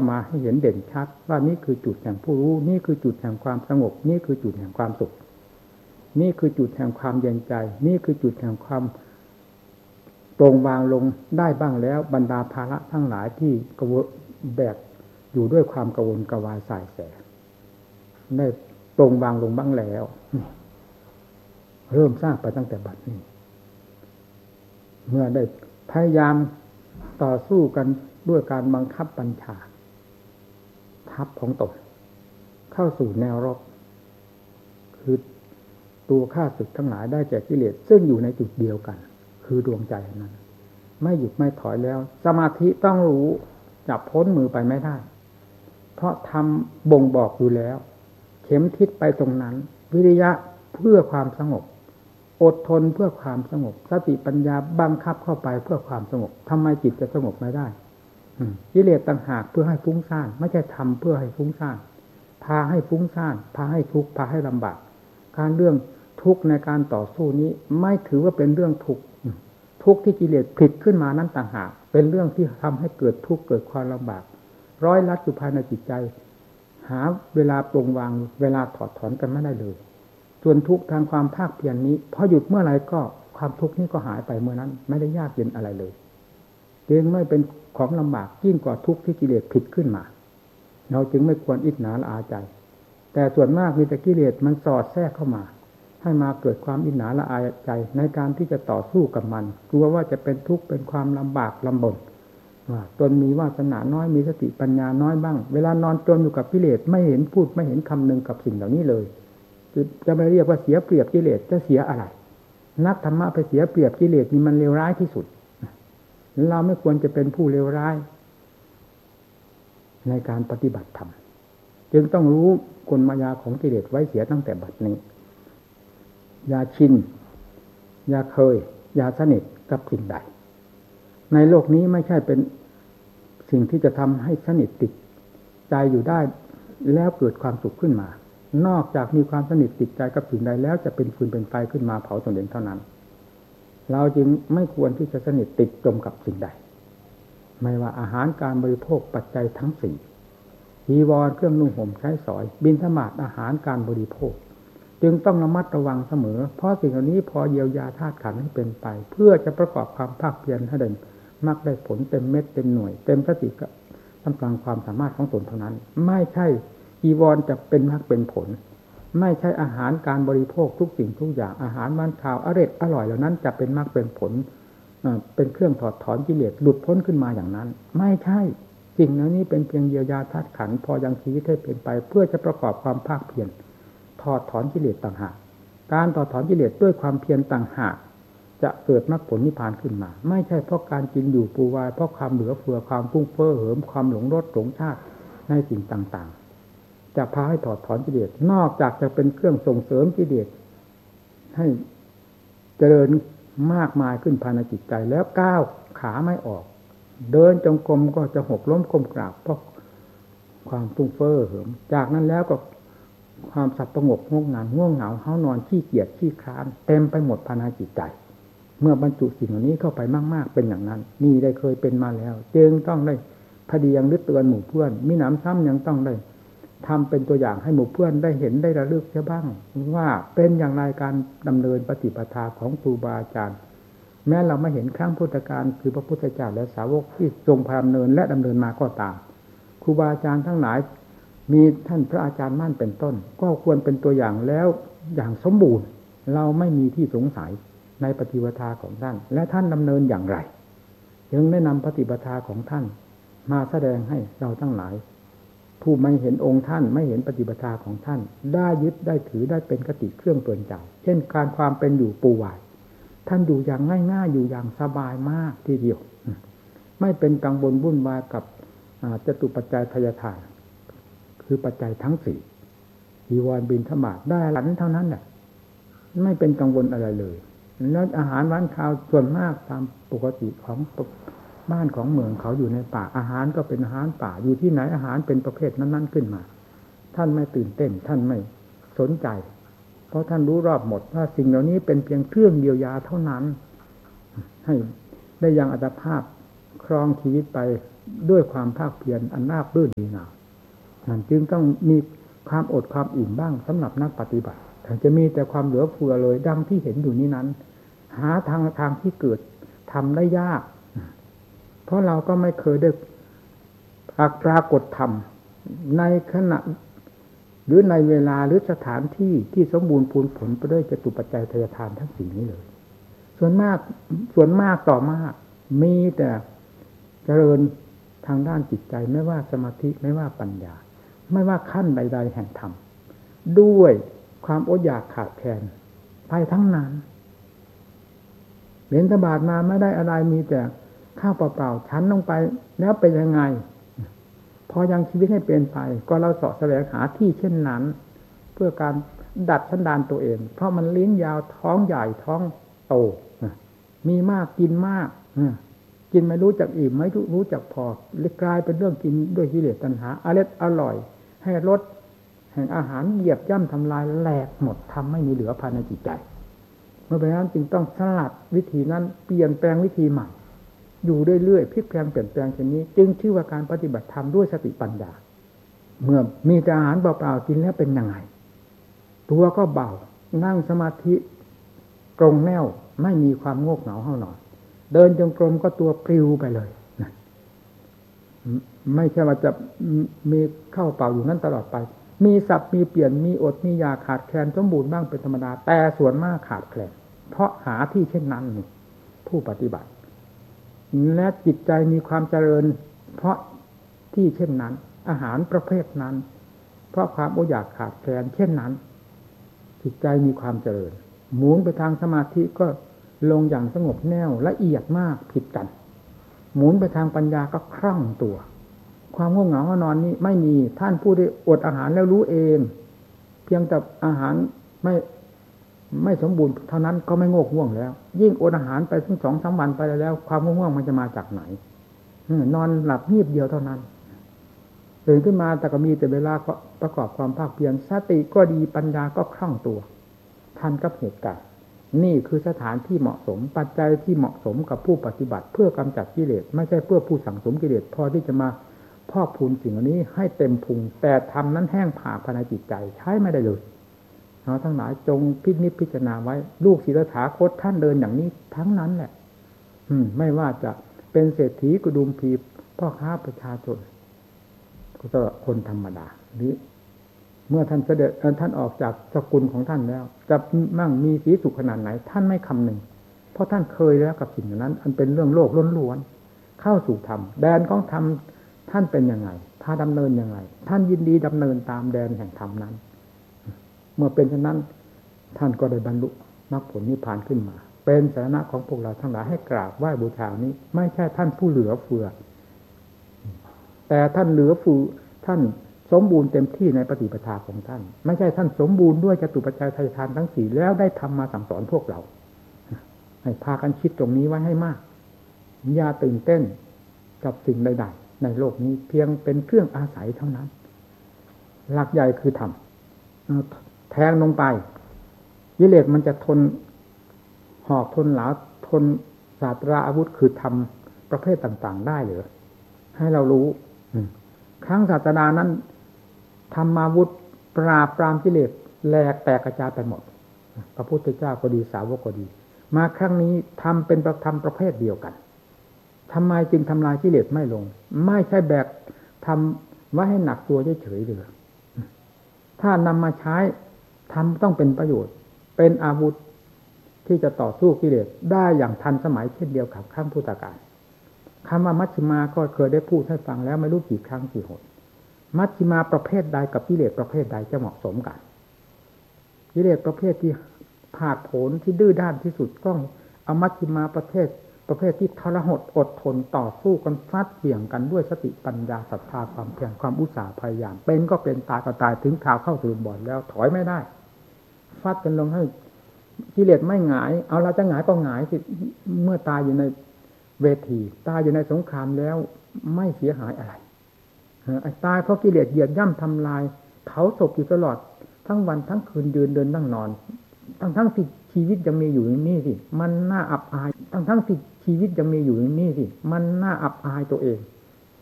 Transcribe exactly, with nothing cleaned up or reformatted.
ามาให้เห็นเด่นชัดว่านี่คือจุดแห่งผู้รู้นี่คือจุดแห่งความสงบนี่คือจุดแห่งความสุขนี่คือจุดแห่งความเย็นใจนี่คือจุดแห่งความปรงวางลงได้บ้างแล้วบรรดาภาระทั้งหลายที่กระวนแบกอยู่ด้วยความกระวนกระวายสายแสได้ปรงวางลงบ้างแล้วเริ่มสร้างไปตั้งแต่บัดนี้เมื่อได้พยายามต่อสู้กันด้วยการบังคับบัญชาทัพของตนเข้าสู่แนวรบคือตัวข้าศึกทั้งหลายได้แก่กิเลสซึ่งอยู่ในจุดเดียวกันคือดวงใจนั้นไม่หยุดไม่ถอยแล้วสมาธิต้องรู้จับพ้นมือไปไม่ได้เพราะทำบ่งบอกอยู่แล้วเข็มทิศไปตรงนั้นวิริยะเพื่อความสงบอดทนเพื่อความสงบสติปัญญาบังคับเข้าไปเพื่อความสงบทำไมจิตจะสงบไม่ได้กิเลสต่างหากเพื่อให้ฟุ้งซ่านไม่ใช่ทำเพื่อให้ฟุ้งซ่านพาให้ฟุ้งซ่านพาให้ทุกข์พาให้ลำบากการเรื่องทุกข์ในการต่อสู้นี้ไม่ถือว่าเป็นเรื่องทุกข์ทุกข์ที่กิเลสผลิตขึ้นมานั้นต่างหากเป็นเรื่องที่ทำให้เกิดทุกข์เกิดความลำบากร้อยลัดอยู่ภายในจิตใจหาเวลาปรงวางเวลาถอดถอนกันไม่ได้เลยส่วนทุกข์ทางความภาคเพียรนี้พอหยุดเมื่อไหร่ก็ความทุกข์นี้ก็หายไปเมื่อนั้นไม่ได้ยากเย็นอะไรเลยจึงไม่เป็นของลำบากยิ่งกว่าทุกข์ที่กิเลสผลิตขึ้นมาเราจึงไม่ควรอิจฉาละอาใจแต่ส่วนมากมีแต่กิเลสมันสอดแทรกเข้ามาให้มาเกิดความอิจฉาละอายใจในการที่จะต่อสู้กับมันกลัวว่าจะเป็นทุกข์เป็นความลำบากลำบนว่าตนมีวาสนาน้อยมีสติปัญญาน้อยบ้างเวลานอนจมอยู่กับกิเลสไม่เห็นพูดไม่เห็นคำนึงกับสิ่งเหล่านี้เลยจะไม่เรียกว่าเสียเปรียบกิเลสจะเสียอะไรนักธรรมะไปเสียเปรียบกิเลสนี่มันเลวร้ายที่สุดเราไม่ควรจะเป็นผู้เลวร้ายในการปฏิบัติธรรมจึงต้องรู้กลมายาของกิเลสไว้เสียตั้งแต่บัดนี้อย่าชินอย่าเคยอย่าสนิทกับสิ่งใดในโลกนี้ไม่ใช่เป็นสิ่งที่จะทำให้สนิทติดใจอยู่ได้แล้วเกิดความสุขขึ้นมานอกจากมีความสนิทติดใจกับสิ่งใดแล้วจะเป็นฟืนเป็นไฟขึ้นมาเผาตนเองเท่านั้นเราจึงไม่ควรที่จะสนิทติดจมกับสิ่งใดไม่ว่าอาหารการบริโภคปัจจัยทั้งสี่จีวรเครื่องนุ่งห่มใช้สอยบิณฑบาตอาหารการบริโภคจึงต้องระมัดระวังเสมอเพราะสิ่งเหล่านี้พอเยียวยาธาตุขันธ์ให้เป็นไปเพื่อจะประกอบความภาคเพียรให้ได้มักได้ผลเต็มเม็ดเต็มหน่วยเต็มสติกกำลังความสามารถของตนเท่านั้นไม่ใช่จีวรจะเป็นมรรคเป็นผลไม่ใช่อาหารการบริโภคทุกสิ่งทุกอย่างอาหารมันข่าวอร่อยอร่อยเหล่านั้นจะเป็นมรรคเป็นผลเป็นเครื่องถอดถอนกิเลสหลุดพ้นขึ้นมาอย่างนั้นไม่ใช่สิ่งเหล่านี้เป็นเพียงเยียวยาธาตุขันธ์พอยังชีวิตให้เป็นไปเพื่อจะประกอบความภาคเพียรถอดถอนกิเลสต่างหากการถอดถอนกิเลสด้วยความเพียรต่างหากจะเกิดมรรคผลนิพพานขึ้นมาไม่ใช่เพราะการกินอยู่ปูวายเพราะความเหลือเฟือความฟุ้งเฟ้อเหิมความหลงรสหลงชาติในสิ่งต่างๆจะพาให้ถอดถอนกิเลสนอกจากจะเป็นเครื่องส่งเสริมกิเลสให้เจริญมากมายขึ้นภายในจิตใจแล้วก้าวขาไม่ออกเดินจงกรมก็จะหกล้มก้มกราบเพราะความฟุ้งเฟ้อเหิมจากนั้นแล้วก็ความสับประงกงกงานง่วงเหงาเฮานอนขี้เกียจขี้คร้านเต็มไปหมดภายในจิตใจเมื่อบรรจุสิ่งเหล่านี้เข้าไปมากๆเป็นอย่างนั้นนี่ได้เคยเป็นมาแล้วจึงต้องได้พดียังนึกเตือนหมู่เพื่อนมิหนำซ้ำยังต้องได้ทำเป็นตัวอย่างให้หมู่เพื่อนได้เห็นได้ระลึกเสียบ้างว่าเป็นอย่างไรการดำเนินปฏิปทาของครูบาอาจารย์แม้เราไม่เห็นครั้งพุทธกาลคือพระพุทธเจ้าและสาวกที่ทรงพาดำเนินและดำเนินมาก็ตามครูบาอาจารย์ทั้งหลายมีท่านพระอาจารย์มั่นเป็นต้นก็ควรเป็นตัวอย่างแล้วอย่างสมบูรณ์เราไม่มีที่สงสัยในปฏิปทาของท่านและท่านดำเนินอย่างไรจึงได้นำปฏิปทาของท่านมาแสดงให้เราทั้งหลายผู้ไม่เห็นองค์ท่านไม่เห็นปฏิปทาของท่านได้ยึดได้ถือได้เป็นคติเครื่องเตือนใจเช่นการความเป็นอยู่ปูวายท่านอยู่อย่างง่ายๆอยู่อย่างสบายมากทีเดียวไม่เป็นกังวลวุ่นวายกับจตุปัจจัยทายทานคือปัจจัยทั้งสี่จีวรบิณฑบาตได้หลันเท่านั้นแหละไม่เป็นกังวลอะไรเลยแล้วอาหารหวานข้าวส่วนมากตามปกติของบ้านของเมืองเขาอยู่ในป่าอาหารก็เป็นอาหารป่าอยู่ที่ไหนอาหารเป็นประเภทนั้นๆขึ้นมาท่านไม่ตื่นเต้นท่านไม่สนใจเพราะท่านรู้รอบหมดว่าสิ่งเหล่านี้เป็นเพียงเครื่องเยียวยาเท่านั้นให้ได้ยังอัตภาพครองชีวิตไปด้วยความภาคเพียรอันราบรื่นดีงามนั่นจึงต้องมีความอดความอิ่มบ้างสำหรับนักปฏิบัติถ้าจะมีแต่ความเหลือเฟือเลยดังที่เห็นอยู่นี้นั้นหาทางทางที่เกิดทำได้ยากเพราะเราก็ไม่เคยได้ปรากฏธรรมในขณะหรือในเวลาหรือสถานที่ที่สมบูรณ์พูนผลไปด้วยจตุปัจจัยทายทานทั้งสี่นี้เลยส่วนมากส่วนมากต่อมากมีแต่เจริญทางด้านจิตใจไม่ว่าสมาธิไม่ว่าปัญญาไม่ว่าขั้นใดๆแห่งธรรมด้วยความอดอยากขาดแคลนไปทั้งนั้นเห็นธบาตมาไม่ได้อะไรมีแต่ข้าวเปล่าๆชั้นลงไปแล้วเป็นยังไงพอยังชีวิตให้เป็นไปก็เราเสาะแสวงหาที่เช่นนั้นเพื่อการดัดสันดานตัวเองเพราะมันลิ้นยาวท้องใหญ่ท้องโตมีมากกินมากกินไม่รู้จักอิ่มไม่รู้จักพอเลยกลายเป็นเรื่องกินด้วยกิเลสตัณหาอร่อยอร่อยให้รสแห่งอาหารเหยียบย่ำทำลายแหลกหมดทำไม่มีเหลือภายในจิตใจเมื่อเป็นนั้นจึงต้องสลัดวิธีนั้นเปลี่ยนแปลงวิธีใหม่อยู่เรื่อยๆพลิกแปลงเปลี่ยนแปลงเช่นนี้จึงชื่อว่าการปฏิบัติธรรมด้วยสติปัญญาเมื่อมีแต่อาหารเปล่าๆกินแล้วเป็นยังไงตัวก็เบานั่งสมาธิตรงแนวไม่มีความโงกเหงาเห่านอนเดินจงกรมก็ตัวปลิวไปเลยนะไม่ใช่ว่าจะมีเข้าเปล่าอยู่นั้นตลอดไปมีสับมีเปลี่ยนมีอดมียาขาดแคลนสมบูรณ์บ้างเป็นธรรมดาแต่ส่วนมากขาดแคลนเพราะหาที่เช่นนั้นนี่ผู้ปฏิบัติและจิตใจมีความเจริญเพราะที่เช่นนั้นอาหารประเภทนั้นเพราะความอดอยากขาดแคลนเช่นนั้นจิตใจมีความเจริญหมุนไปทางสมาธิก็ลงอย่างสงบแน่วละเอียดมากผิดกันหมุนไปทางปัญญาก็คล่องตัวความง่วงเหงาหานอนนี้ไม่มีท่านผู้ได้อดอาหารแล้วรู้เองเพียงแต่อาหารไม่ไม่สมบูรณ์เท่านั้นก็ไม่ง่วงง่วงแล้วยิ่งอดอาหารไปถึงสองสามวันไปแล้วความง่วงง่วงมันจะมาจากไหนนอนหลับงีบเดียวเท่านั้นตื่นขึ้นมาแต่ก็มีแต่เวลาก็ประกอบความภาคเพียรสติก็ดีปัญญาก็คล่องตัวทันกับเหตุการณ์นี่คือสถานที่เหมาะสมปัจจัยที่เหมาะสมกับผู้ปฏิบัติเพื่อกำจัดกิเลสไม่ใช่เพื่อผู้สั่งสมกิเลสพอที่จะมาพอกพูนสิ่งนี้ให้เต็มพุงแต่ทำนั้นแห้งผากภายในจิตใจใช้ไม่ได้เลยเราทั้งหลายจงพิจิตรพิจารณาไว้ลูกศิษย์ถาคตท่านเดินอย่างนี้ทั้งนั้นแหละอืมไม่ว่าจะเป็นเศรษฐีกุดุมพีพ่อค้าประชาชนก็คนธรรมดาหรือเมื่อท่านเสด็จท่านออกจากสกุลของท่านแล้วจะมั่งมีสีสุขขนาดไหนท่านไม่คำนึงเพราะท่านเคยแล้วกับสิ่งนั้นอันเป็นเรื่องโลกล้วนๆเข้าสู่ธรรมแดนของธรรมท่านเป็นยังไงพาดำเนินยังไงท่านยินดีดำเนินตามแดนแห่งธรรมนั้นเมื่อเป็นเช่นนั้นท่านก็ได้บรรลุมรรคผลนิพพานขึ้นมาเป็นสาระของพวกเราทั้งหลายให้กราบไหว้บูชานี้ไม่ใช่ท่านผู้เหลือเฟือแต่ท่านเหลือเฟือท่านสมบูรณ์เต็มที่ในปฏิปทาของท่านไม่ใช่ท่านสมบูรณ์ด้วยจตุปัจจัยทายทานทั้งสี่แล้วได้ทำมาสั่งสอนพวกเราให้พากันคิดตรงนี้ไว้ให้มากอย่าตื่นเต้นกับสิ่งใดๆในโลกนี้เพียงเป็นเครื่องอาศัยเท่านั้นหลักใหญ่คือธรรมแทงลงไปกิเลสมันจะทนหอกทนหลาทนศาสตราอาวุธคือธรรมประเภทต่างๆได้หรือให้เรารู้ครั้งศาสดานั้นธรรมาวุธปราบปรามกิเลสแหลกแตกกระจายไปหมดพระพุทธเจ้าก็ดีสาวกก็ดีมาครั้งนี้ทำเป็นประธรรมประเภทเดียวกันทำไมจึงทำลายกิเลสไม่ลงไม่ใช่แบกทำไว้ให้หนักตัวเฉยๆเลยถ้านำมาใช้ทำต้องเป็นประโยชน์เป็นอาวุธที่จะต่อสู้กิเลสได้อย่างทันสมัยเช่นเดียวกับครั้งพุทธกาลคำว่ามัชฌิมาก็เคยได้พูดให้ฟังแล้วไม่รู้กี่ครั้งกี่หนมัชฌิมาประเภทใดกับกิเลสประเภทใดจะเหมาะสมกันกิเลสประเภทที่ผาดโผนที่ดื้อด้านที่สุดต้องเอามัชฌิมาประเภทประเภทที่ทรหดอดทนต่อสู้กันฟัดเบี่ยงกันด้วยสติปัญญาศรัทธาความเพียรความอุตสาห์พยายามเป็นก็เป็นตายก็ตายถึงข่าวเข้าสู่บ่อนแล้วถอยไม่ได้ฟัดกันลงให้กิเลสไม่หงายเอาเราจะหงายก็หงายสิเมื่อตายอยู่ในเวทีตายอยู่ในสงครามแล้วไม่เสียหายอะไรตายเพราะกิเลสเหยียบย่ำทำลายเผาศพอยู่ตลอดทั้งวันทั้งคืนยืนเดินนั่งนอนทั้งทั้งสิชีวิตยังมีอยู่นี่สิมันน่าอับอายทั้งทั้งสิชีวิตยังมีอยู่นี่สิมันน่าอับอายตัวเอง